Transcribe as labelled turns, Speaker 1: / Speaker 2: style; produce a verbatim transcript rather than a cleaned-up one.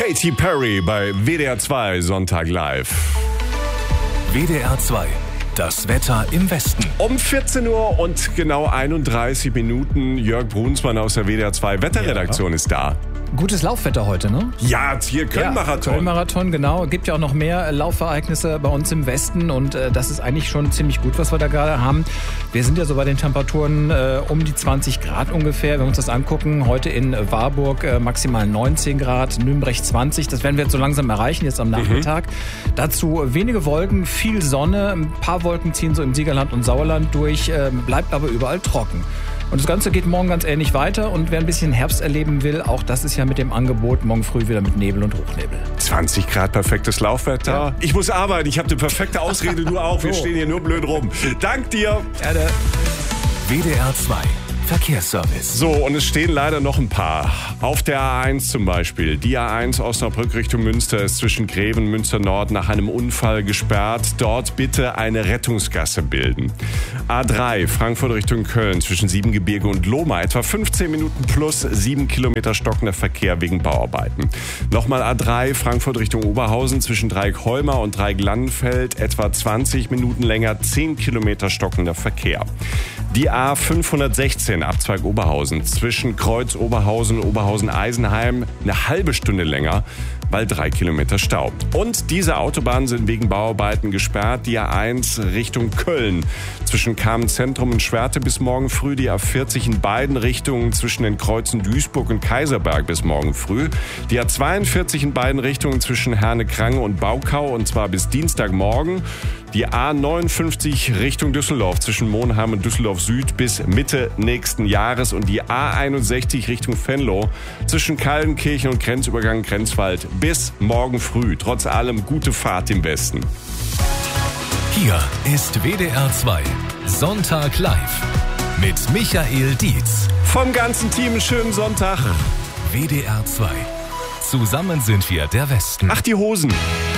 Speaker 1: Katy Perry bei W D R zwei Sonntag live.
Speaker 2: W D R zwei, das Wetter im Westen.
Speaker 1: Um vierzehn Uhr und genau einunddreißig Minuten. Jörg Brunsmann aus der W D R zwei Wetterredaktion ja. ist da.
Speaker 3: Gutes Laufwetter heute, ne?
Speaker 1: Ja, hier Köln-Marathon.
Speaker 3: Ja, Köln-Marathon, genau. Gibt ja auch noch mehr Laufereignisse bei uns im Westen und äh, das ist eigentlich schon ziemlich gut, was wir da gerade haben. Wir sind ja so bei den Temperaturen äh, um die zwanzig Grad ungefähr. Wenn wir uns das angucken, heute in Warburg äh, maximal neunzehn Grad, Nürnberg zwanzig. Das werden wir jetzt so langsam erreichen, jetzt am Nachmittag. Mhm. Dazu wenige Wolken, viel Sonne. Ein paar Wolken ziehen so im Siegerland und Sauerland durch, äh, bleibt aber überall trocken. Und das Ganze geht morgen ganz ähnlich weiter. Und wer ein bisschen Herbst erleben will, auch das ist ja mit dem Angebot morgen früh wieder mit Nebel und Hochnebel.
Speaker 1: zwanzig Grad, perfektes Laufwetter. Ja. Ich muss arbeiten, ich habe eine perfekte Ausrede, du auch. Wir so. stehen hier nur blöd rum. Dank dir.
Speaker 3: Gerne.
Speaker 2: W D R zwei Verkehrsservice.
Speaker 1: So, und es stehen leider noch ein paar. Auf der A eins zum Beispiel. Die A eins Osnabrück Richtung Münster ist zwischen Greven und Münster Nord nach einem Unfall gesperrt. Dort bitte eine Rettungsgasse bilden. A drei Frankfurt Richtung Köln zwischen Siebengebirge und Lohmar. Etwa fünfzehn Minuten plus sieben Kilometer stockender Verkehr wegen Bauarbeiten. Nochmal A drei Frankfurt Richtung Oberhausen zwischen Dreieck-Holmer und Dreieck-Landenfeld. Etwa zwanzig Minuten länger, zehn Kilometer stockender Verkehr. Die A fünfhundertsechzehn Abzweig Oberhausen zwischen Kreuz Oberhausen und Oberhausen-Eisenheim eine halbe Stunde länger, weil drei Kilometer Stau. Und diese Autobahnen sind wegen Bauarbeiten gesperrt. Die A eins Richtung Köln zwischen Kamenz-Zentrum und Schwerte bis morgen früh. Die A vierzig in beiden Richtungen zwischen den Kreuzen Duisburg und Kaiserberg bis morgen früh. Die A zweiundvierzig in beiden Richtungen zwischen Herne-Krange und Baukau und zwar bis Dienstagmorgen. Die A neunundfünfzig Richtung Düsseldorf zwischen Monheim und Düsseldorf Süd bis Mitte nächsten Jahres und die A einundsechzig Richtung Venlo zwischen Kaldenkirchen und Grenzübergang Grenzwald bis morgen früh. Trotz allem gute Fahrt im Westen.
Speaker 2: Hier ist W D R zwei Sonntag live mit Michael Dietz.
Speaker 1: Vom ganzen Team schönen Sonntag.
Speaker 2: W D R zwei. Zusammen sind wir der Westen.
Speaker 1: Ach, die Hosen.